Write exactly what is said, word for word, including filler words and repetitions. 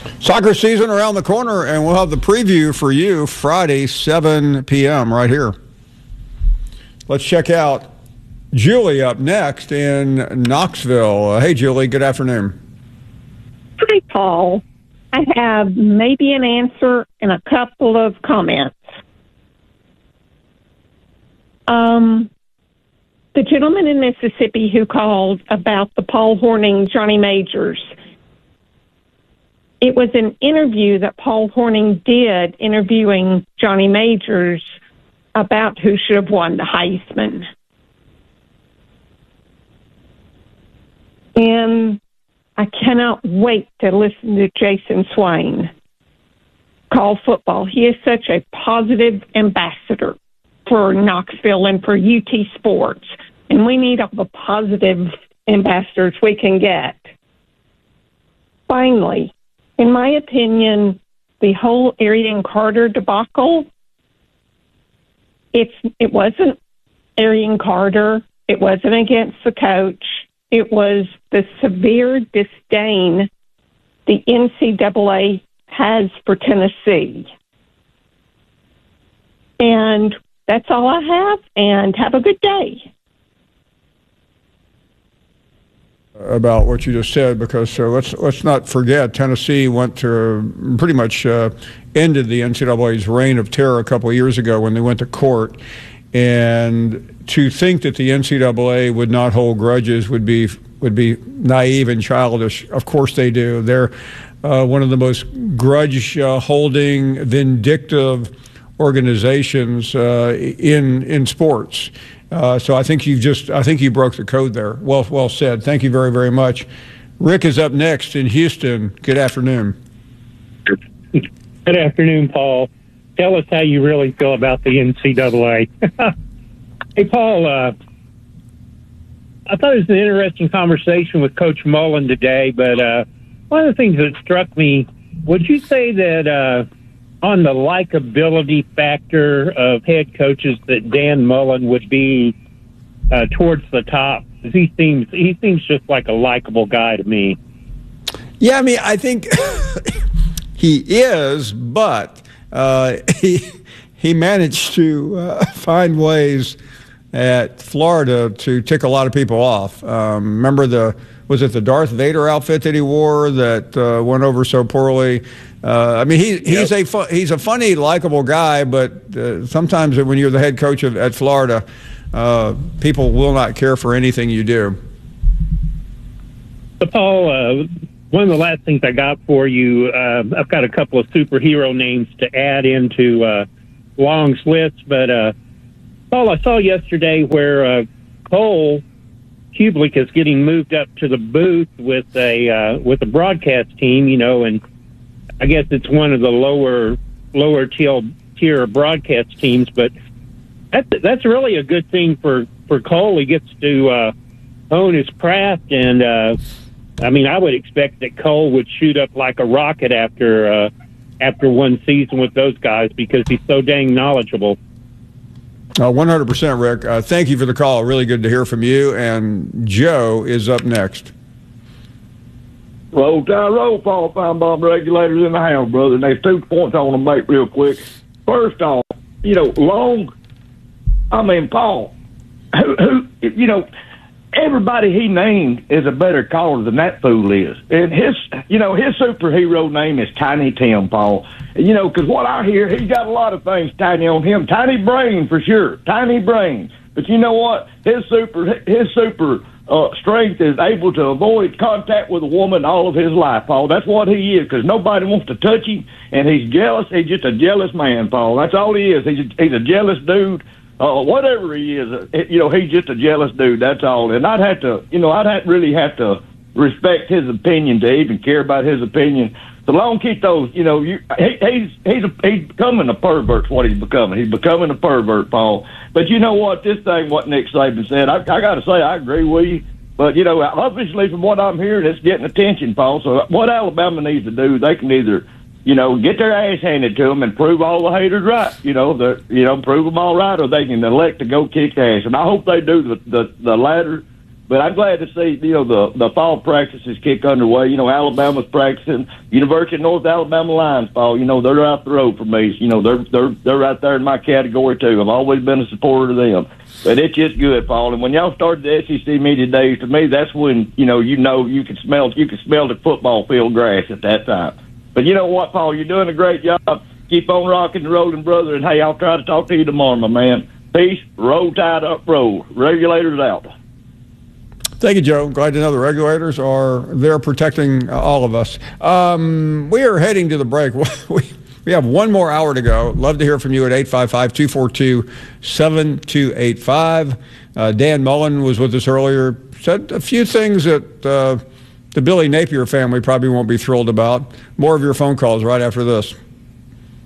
Soccer season around the corner, and we'll have the preview for you Friday, seven p.m. right here. Let's check out Julie up next in Knoxville. Uh, hey, Julie, good afternoon. Hi, Paul. I have maybe an answer and a couple of comments. Um, the gentleman in Mississippi who called about the Paul Hornung, Johnny Majors, it was an interview that Paul Hornung did interviewing Johnny Majors about who should have won the Heisman. And I cannot wait to listen to Jason Swain call football. He is such a positive ambassador for Knoxville and for U T Sports. And we need all the positive ambassadors we can get. Finally, in my opinion, the whole Arian Carter debacle, it's it wasn't Arian Carter. It wasn't against the coach. It was the severe disdain the N C double A has for Tennessee. And that's all I have, and have a good day. About what you just said, because uh, let's let's not forget Tennessee went to pretty much uh, ended the N C double A's reign of terror a couple of years ago when they went to court, and to think that the N C double A would not hold grudges would be would be naive and childish. Of course they do. They're uh, one of the most grudge-holding, uh, vindictive organizations uh, in in sports. Uh, so I think you just I think you broke the code there. Well, well said. Thank you very, very much. Rick is up next in Houston. Good afternoon. Good afternoon, Paul. Tell us how you really feel about the N C double A. Hey, Paul. Uh, I thought it was an interesting conversation with Coach Mullen today, but uh, one of the things that struck me, would you say that uh, on the likability factor of head coaches that Dan Mullen would be uh, towards the top? He seems he seems just like a likable guy to me. Yeah, I mean, I think he is, but uh, he he managed to uh, find ways at Florida to tick a lot of people off. Um, remember the was it the Darth Vader outfit that he wore that uh, went over so poorly? Uh, I mean, he, he's yep. a fu- he's a funny, likable guy, but uh, sometimes when you're the head coach of, at Florida, uh, people will not care for anything you do. So, Paul, uh, one of the last things I got for you, uh, I've got a couple of superhero names to add into uh, Long's list, but uh, Paul, I saw yesterday where uh, Cole Kublik is getting moved up to the booth with a uh, with a broadcast team, you know, and I guess it's one of the lower lower tier tier broadcast teams, but that's that's really a good thing for, for Cole. He gets to uh, hone his craft, and uh, I mean, I would expect that Cole would shoot up like a rocket after uh, after one season with those guys because he's so dang knowledgeable. Uh, one hundred percent, Rick. Uh, thank you for the call. Really good to hear from you. And Joe is up next. Roll tide, roll, Paul, fine bomb regulators in the house, brother. And there's two points I want to make real quick. First off, you know, Long, I mean, Paul, who, who, you know, everybody he named is a better caller than that fool is. And his, you know, his superhero name is Tiny Tim, Paul. And, you know, because what I hear, he's got a lot of things tiny on him. Tiny brain for sure, tiny brain. But you know what? His super, his super uh, strength is able to avoid contact with a woman all of his life, Paul. That's what he is, because nobody wants to touch him, and he's jealous. He's just a jealous man, Paul. That's all he is. He's a, he's a jealous dude. Uh, whatever he is, uh, you know, he's just a jealous dude. That's all. And I'd have to, you know, I'd have, really have to respect his opinion to even care about his opinion. So long keep those, you know, you, he, he's he's a, he's becoming a pervert. What he's becoming, he's becoming a pervert, Paul. But you know what? This thing, what Nick Saban said, I, I got to say, I agree with you. But you know, obviously, from what I'm hearing, it's getting attention, Paul. So what Alabama needs to do, they can either, you know, get their ass handed to them and prove all the haters right. You know, the you know, prove them all right, or they can elect to go kick ass. And I hope they do the the, the latter. But I'm glad to see, you know, the, the fall practices kick underway. You know, Alabama's practicing. University of North Alabama Lions, Paul, you know, they're out the road for me. You know, they're they're they're right there in my category, too. I've always been a supporter of them. But it's just good, Paul. And when y'all started the S E C media days, to me, that's when, you know, you know you can smell you can smell the football field grass at that time. But you know what, Paul, you're doing a great job. Keep on rocking and rolling, brother. And, hey, I'll try to talk to you tomorrow, my man. Peace. Roll Tide up, roll. Regulators out. Thank you, Joe. Glad to know the regulators are there protecting uh, all of us. Um, we are heading to the break. we, we have one more hour to go. Love to hear from you at eight five five, two four two, seven two eight five. Uh, Dan Mullen was with us earlier. Said a few things that uh, the Billy Napier family probably won't be thrilled about. More of your phone calls right after this.